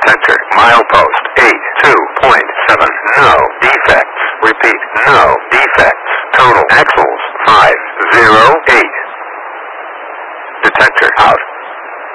detector. Milepost 82.7. No defects. Repeat, no defects. Total axle